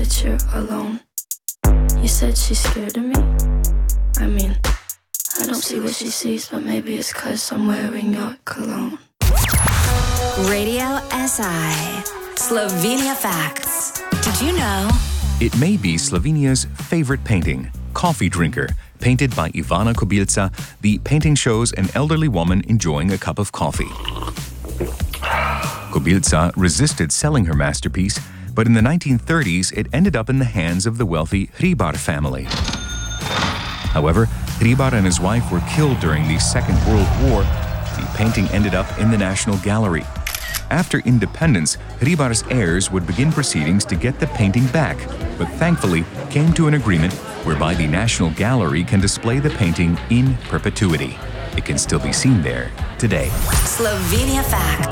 that you're alone. You said she's scared of me? I mean, I don't see what she sees, but maybe it's 'cause I'm wearing your cologne. Radio SI. Slovenia Facts. Did you know? It may be Slovenia's favorite painting, Coffee Drinker. Painted by Ivana Kobilca, the painting shows an elderly woman enjoying a cup of coffee. Kobilca resisted selling her masterpiece, but in the 1930s it ended up in the hands of the wealthy Hribar family. However, Hribar and his wife were killed during the Second World War. The painting ended up in the National Gallery. After independence, Hribar's heirs would begin proceedings to get the painting back, but thankfully came to an agreement whereby the National Gallery can display the painting in perpetuity. It can still be seen there today. Slovenia Facts.